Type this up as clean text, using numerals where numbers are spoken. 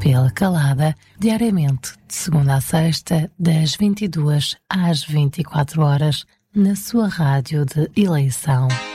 pela Calada, diariamente, de segunda a sexta, das 22 às 24 horas, na sua rádio de eleição.